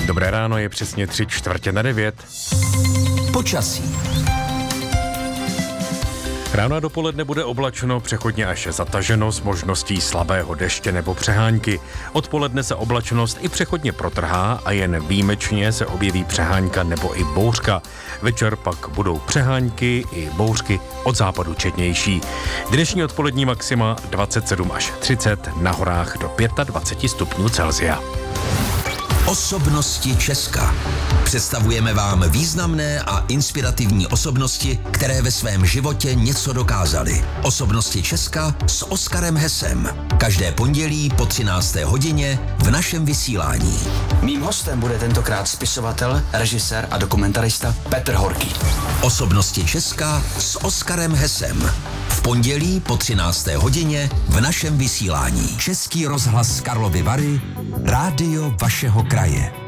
Dobré ráno, je přesně 8:45. Počasí. Ráno a dopoledne bude oblačno, přechodně až zataženo s možností slabého deště nebo přehánky. Odpoledne se oblačnost i přechodně protrhá a jen výjimečně se objeví přehánka nebo i bouřka. Večer pak budou přehánky i bouřky od západu četnější. Dnešní odpolední maxima 27 až 30, na horách do 25 stupňů Celsia. Osobnosti Česka. Představujeme vám významné a inspirativní osobnosti, které ve svém životě něco dokázaly. Osobnosti Česka s Oskarem Hesem. Každé pondělí po 13. hodině v našem vysílání. Mým hostem bude tentokrát spisovatel, režisér a dokumentarista Petr Horký. Osobnosti Česka s Oskarem Hesem. V pondělí po 13. hodině v našem vysílání. Český rozhlas Karlovy Vary, rádio vašeho kraje.